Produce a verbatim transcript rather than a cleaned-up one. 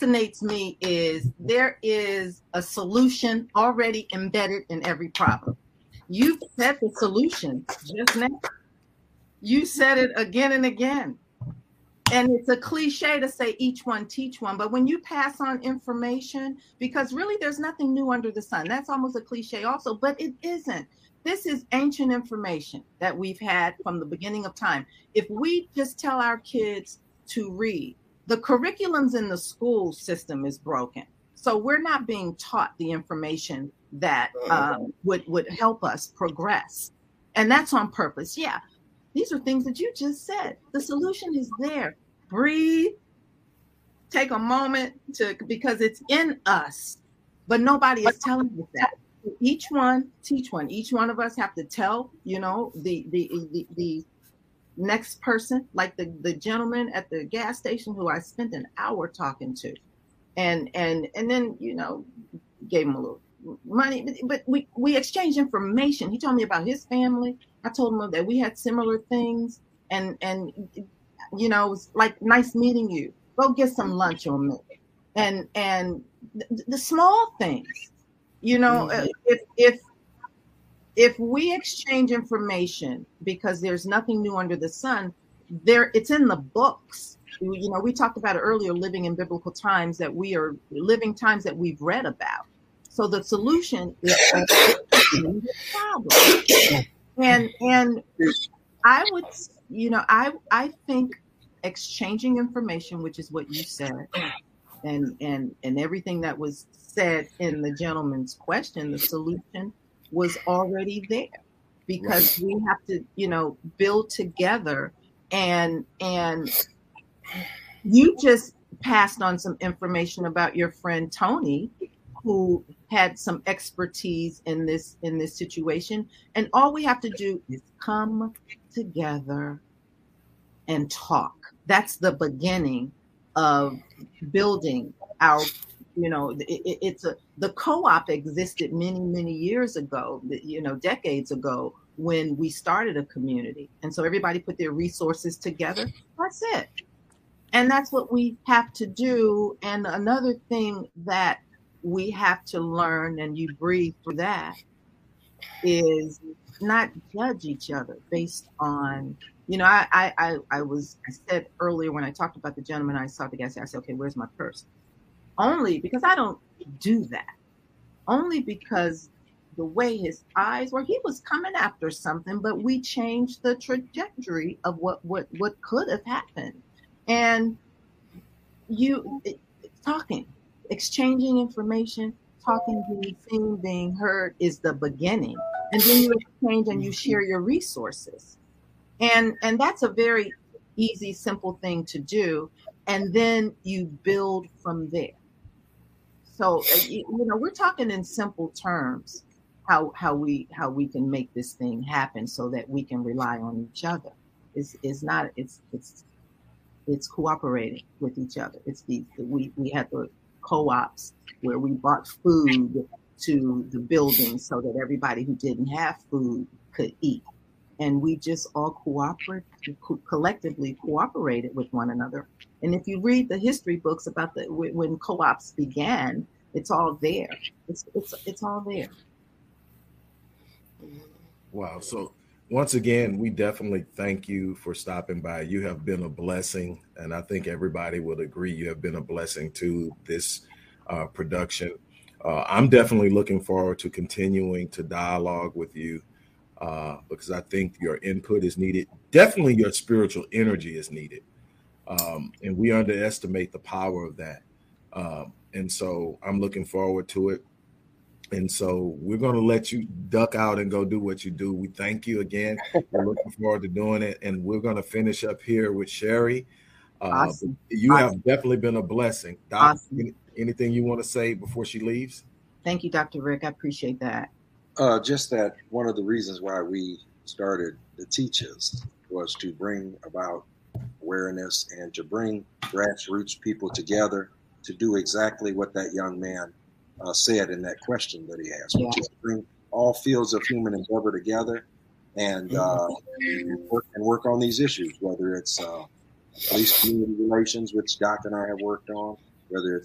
fascinates me is there is a solution already embedded in every problem. You said the solution just now. You said it again and again. And it's a cliche to say each one teach one, but when you pass on information, because really there's nothing new under the sun. That's almost a cliche also, but it isn't. This is ancient information that we've had from the beginning of time. If we just tell our kids to read, the curriculums in the school system is broken. So we're not being taught the information that um, would, would help us progress. And that's on purpose. Yeah. These are things that you just said. The solution is there. Breathe. Take a moment to, because it's in us, but nobody is telling us that. Each one teach one. Each one of us have to tell, you know, the the the, the next person, like the, the gentleman at the gas station who I spent an hour talking to, and and and then, you know, gave him a little money, but, but we we exchanged information. He told me about his family. I told him that we had similar things, and and you know, it was like, nice meeting you. Go get some lunch on me, and and the, the small things, you know, mm-hmm. if if if we exchange information, because there's nothing new under the sun, there it's in the books. You know, we talked about it earlier, living in biblical times, that we are living times that we've read about. So the solution is the problem. And and I would, you know, I I think exchanging information, which is what you said, and and and everything that was said in the gentleman's question, the solution was already there, because we have to, you know, build together. And and you just passed on some information about your friend Tony, who had some expertise in this in this situation. And all we have to do is come together and talk. That's the beginning of building our, you know, it, it's a, the co-op existed many, many years ago, you know, decades ago, when we started a community. And so everybody put their resources together. That's it. And that's what we have to do. And another thing that we have to learn, and you breathe through that, is not judge each other based on, you know, I I I, I was I said earlier when I talked about the gentleman, I saw the guy say, I said, okay, where's my purse? Only because I don't do that. Only because the way his eyes were, he was coming after something, but we changed the trajectory of what what what could have happened. And you it, talking, exchanging information, talking, being seen, being heard is the beginning. And then you exchange and you share your resources. And and that's a very easy, simple thing to do. And then you build from there. So, you know, we're talking in simple terms, how how we how we can make this thing happen so that we can rely on each other. It's, it's not, it's, it's, it's cooperating with each other. It's the, we, we had the co-ops where we bought food to the building so that everybody who didn't have food could eat. And we just all cooperate, co- collectively cooperated with one another. And if you read the history books about the when co-ops began, it's all there. It's it's it's all there. Wow. So once again, we definitely thank you for stopping by. You have been a blessing, and I think everybody would agree you have been a blessing to this uh, production. Uh, I'm definitely looking forward to continuing to dialogue with you. Uh, because I think your input is needed. Definitely your spiritual energy is needed. Um, and we underestimate the power of that. Um, and so I'm looking forward to it. And so we're going to let you duck out and go do what you do. We thank you again. We're looking forward to doing it. And we're going to finish up here with Sherry. Uh, Awesome. You awesome. have definitely been a blessing. Doc, Awesome. any, anything you want to say before she leaves? Thank you, Doctor Rick. I appreciate that. Uh, just that one of the reasons why we started the Teachers was to bring about awareness and to bring grassroots people together to do exactly what that young man uh, said in that question that he asked, Yeah. which is to bring all fields of human endeavor together and, uh, work, and work on these issues, whether it's uh, police community relations, which Doc and I have worked on, whether it's